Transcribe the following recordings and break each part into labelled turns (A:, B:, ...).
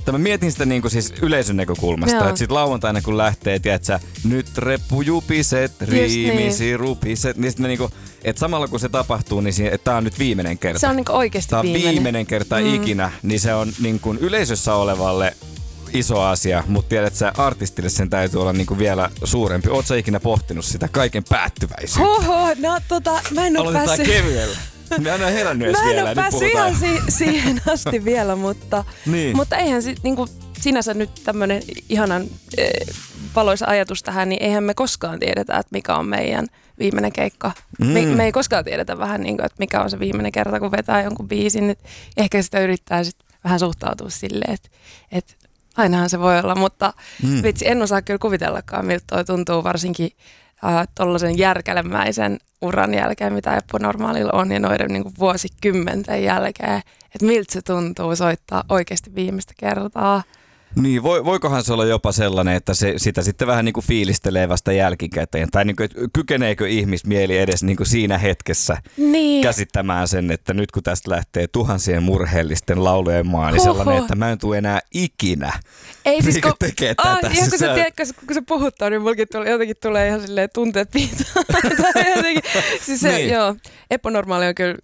A: Mä mietin sitä niinku siis yleisön näkökulmasta, että sit lauantaina kun lähtee, tiedätkö, nyt reppujupiset, riimisi rupiset, niin sit niinku, että samalla kun se tapahtuu, niin että tää on nyt viimeinen kerta.
B: Se on niinku oikeesti viimeinen.
A: Tää on viimeinen kerta ikinä, niin se on niinku yleisössä olevalle iso asia, mutta tiedät sä, artistille sen täytyy olla niinku vielä suurempi. Oot sä ikinä pohtinut sitä kaiken päättyväisyyttä?
B: Mä en oo päässyt...
A: kevyellä. Mä en ole herännyt edes vielä.
B: Mä en oo päässyt ihan siihen asti vielä, mutta eihän niinku sinänsä nyt tämmönen ihanan valoisa ajatus tähän, niin eihän me koskaan tiedetä, että mikä on meidän viimeinen keikka. Me ei koskaan tiedetä vähän niin kuin, että mikä on se viimeinen kerta, kun vetää jonkun biisin. Ehkä sitä yrittää sit vähän suhtautua silleen, että ainahan se voi olla, mutta vitsi, en osaa kyllä kuvitellakaan, miltä toi tuntuu varsinkin tollaisen järkälemäisen uran jälkeen, mitä Eppu Normaalilla on, ja noiden niin kuin vuosikymmenten jälkeen, että miltä se tuntuu soittaa oikeasti viimeistä kertaa.
A: Niin, voikohan se olla jopa sellainen, että se sitä sitten vähän niin kuin fiilistelee vasta jälkikäteen, tai niin kuin, että kykeneekö ihmismieli edes niin kuin siinä hetkessä käsittämään sen, että nyt kun tästä lähtee tuhansien murheellisten laulujen maa, niin sellainen, että mä en tule enää ikinä tekee tätä.
B: Ihan kun se puhuttaa, niin mulkin jotenkin tulee ihan silleen tunteet piitaan. Siis se, joo, Eppu Normaali on kyllä,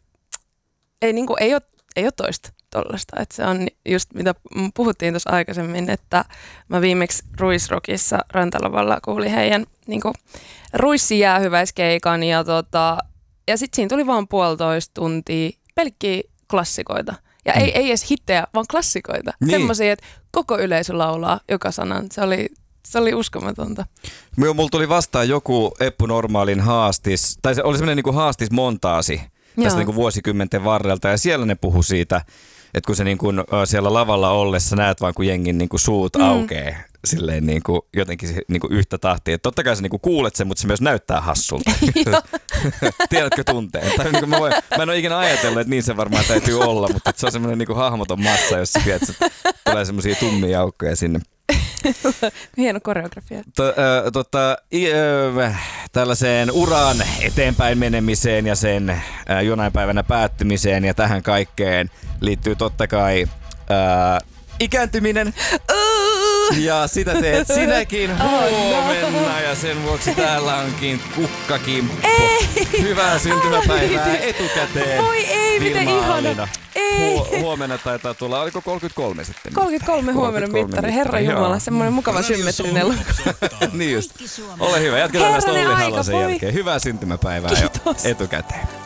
B: ei ole toista tollaista. Että se on just mitä puhuttiin tuossa aikaisemmin, että mä viimeksi Ruisrockissa Rantalavalla kuulin heidän niinku ruissijäähyväiskeikan ja sit siinä tuli vaan 1,5 tuntia pelkkiä klassikoita. Ja ei edes hittejä, vaan klassikoita. Niin. Semmoisia, että koko yleisö laulaa joka sanan. Se oli uskomatonta.
A: Mulla tuli vastaan joku Eppu Normaalin haastis, tai se oli semmoinen niinku haastismontaasi tästä niinku vuosikymmenten varrelta, ja siellä ne puhu siitä, että kun se niinku siellä lavalla ollessa näet vaan, kun jengin niinku suut aukee silleen niinku jotenkin niinku yhtä tahtia. Että totta kai sä niinku kuulet sen, mutta se myös näyttää hassulta. Tiedätkö tunteen? Niinku mä en ole ikinä ajatellut, että niin se varmaan täytyy olla, mutta se on semmoinen niinku hahmoton massa, jos sä tiedät, että tulee semmoisia tummia aukkoja sinne.
B: Hieno koreografia.
A: Tällaiseen uran eteenpäin menemiseen ja sen jonain päivänä päättymiseen ja tähän kaikkeen liittyy totta kai ikääntyminen. Ja sitä teet sinäkin huomenna ja sen vuoksi täällä onkin kukkakimppu. Hyvää syntymäpäivää etukäteen.
B: Voi ei, miten ihana.
A: Huomenna taitaa tulla, oliko 33 sitten?
B: 33 huomenna mittari, herra jumala, semmoinen mukava symmetrinen luku.
A: Niin just. Ole hyvä, jatketaan näistä Olli Halosen jälkeen. Hyvää syntymäpäivää jo etukäteen.